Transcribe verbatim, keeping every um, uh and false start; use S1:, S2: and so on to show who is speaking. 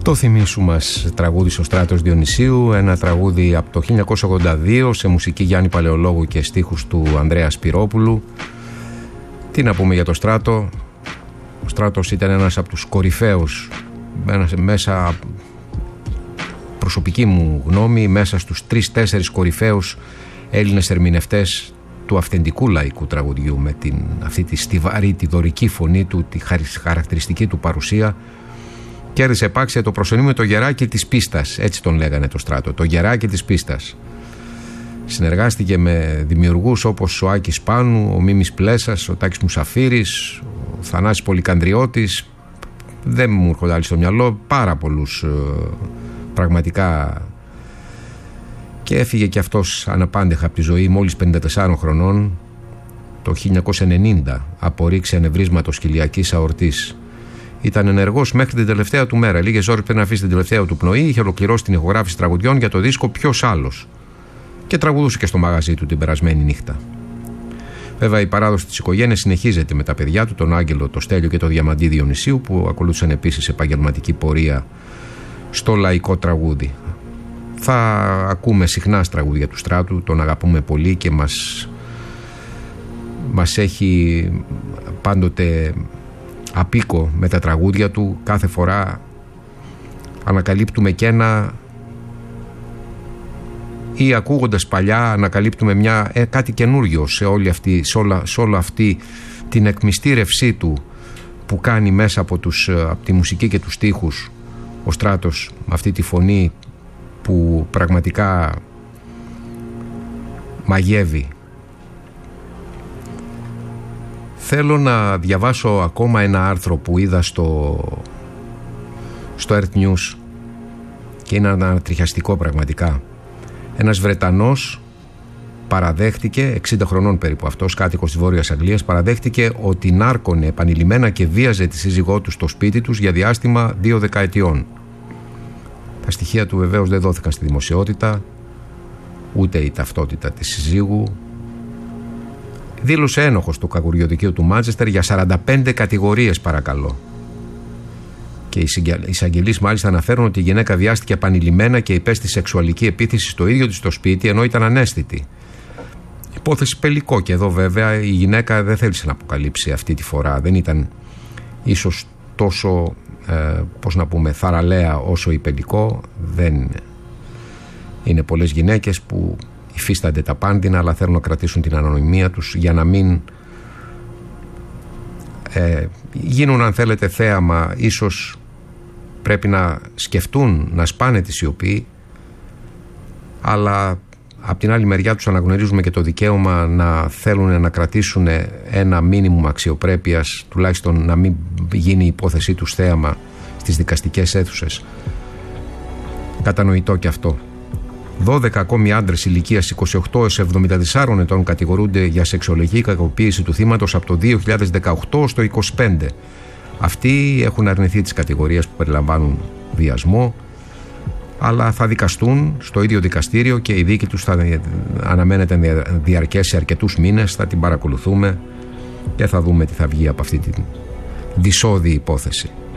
S1: Το θυμίσου μας τραγούδισε ο Στράτος Διονυσίου, ένα τραγούδι από το χίλια εννιακόσια ογδόντα δύο σε μουσική Γιάννη Παλαιολόγου και στίχους του Ανδρέα Σπυρόπουλου. Τι να πούμε για το Στράτο. Ο Στράτος ήταν ένας από τους κορυφαίους, μέσα προσωπική μου γνώμη, μέσα στους τρεις-τέσσερις κορυφαίους Έλληνες ερμηνευτές του αυθεντικού λαϊκού τραγουδιού, με την, αυτή τη στιβαρή, τη δωρική φωνή του, τη χαρακτηριστική του παρουσία. Κέρδισε επάξια το προσωνύμιο το Γεράκι της Πίστας, έτσι τον λέγανε το Στράτο, το Γεράκι της Πίστας. Συνεργάστηκε με δημιουργούς όπως ο Άκης Πάνου, ο Μίμης Πλέσας, ο Τάκης Μουσαφίρης, ο Θανάσης Πολυκανδριώτης, δεν μου έρχονται άλλοι στο μυαλό, πάρα πολλούς πραγματικά. Και έφυγε και αυτός αναπάντεχα από τη ζωή μόλις πενήντα τεσσάρων χρονών το χίλια εννιακόσια ενενήντα από ρήξη ανεβρίσματος κοιλιακής αορτής. Ήταν ενεργός μέχρι την τελευταία του μέρα. Λίγες ώρες πριν αφήσει την τελευταία του πνοή, είχε ολοκληρώσει την ηχογράφηση τραγουδιών για το δίσκο Ποιος Άλλος. Και τραγουδούσε και στο μαγαζί του την περασμένη νύχτα. Βέβαια, η παράδοση της οικογένειας συνεχίζεται με τα παιδιά του, τον Άγγελο, το Στέλιο και το Διαμαντή Διονυσίου, που ακολούθησαν επίσης επαγγελματική πορεία στο λαϊκό τραγούδι. Θα ακούμε συχνά τραγούδια του Στράτου, τον αγαπούμε πολύ και μας, μας έχει πάντοτε απίκο με τα τραγούδια του. Κάθε φορά ανακαλύπτουμε και ένα, ή ακούγοντας παλιά ανακαλύπτουμε μια, ε, κάτι καινούριο σε όλη αυτή, σε όλα, σε όλη αυτή την εκμυστήρευσή του που κάνει μέσα από, τους, από τη μουσική και τους στίχους ο Στράτος, με αυτή τη φωνή που πραγματικά μαγεύει. Θέλω να διαβάσω ακόμα ένα άρθρο που είδα στο, στο Earth News και είναι ανατριχιαστικό πραγματικά. Ένας Βρετανός παραδέχτηκε, εξήντα χρονών περίπου αυτός, κάτοικος της Βόρειας Αγγλίας, παραδέχτηκε ότι νάρκωνε επανειλημμένα και βίαζε τη σύζυγό του στο σπίτι τους για διάστημα δύο δεκαετιών. Τα στοιχεία του βεβαίως δεν δόθηκαν στη δημοσιότητα, ούτε η ταυτότητα της συζύγου. Δήλωσε ένοχος του κακουργιοδικείου του Μάντσεστερ για σαράντα πέντε κατηγορίες, παρακαλώ. Και οι εισαγγελείς μάλιστα αναφέρουν ότι η γυναίκα βιάστηκε επανειλημμένα και υπέστη σεξουαλική επίθεση στο ίδιο της το σπίτι, ενώ ήταν ανέστητη. Υπόθεση Πελικό, και εδώ βέβαια η γυναίκα δεν θέλησε να αποκαλύψει αυτή τη φορά. Δεν ήταν ίσως τόσο, ε, πώς να πούμε, θαραλέα όσο η Πελικό. Δεν είναι πολλές γυναίκες που υφίστανται τα πάντινα, αλλά θέλουν να κρατήσουν την ανωνυμία τους για να μην ε, γίνουν, αν θέλετε, θέαμα. Ίσως πρέπει να σκεφτούν να σπάνε τη σιωπή, αλλά απ' την άλλη μεριά τους αναγνωρίζουμε και το δικαίωμα να θέλουν να κρατήσουν ένα μίνιμουμ αξιοπρέπειας, τουλάχιστον να μην γίνει η υπόθεσή τους θέαμα στις δικαστικές αίθουσες. Κατανοητό και αυτό. δώδεκα ακόμη άντρες ηλικίας είκοσι οκτώ έως εβδομήντα τεσσάρων ετών κατηγορούνται για σεξουαλική κακοποίηση του θύματος από το δύο χιλιάδες δεκαοκτώ στο είκοσι πέντε. Αυτοί έχουν αρνηθεί τις κατηγορίες που περιλαμβάνουν βιασμό, αλλά θα δικαστούν στο ίδιο δικαστήριο και η δίκη τους θα αναμένεται να διαρκέσει αρκετούς μήνες. Θα την παρακολουθούμε και θα δούμε τι θα βγει από αυτή τη δυσώδη υπόθεση.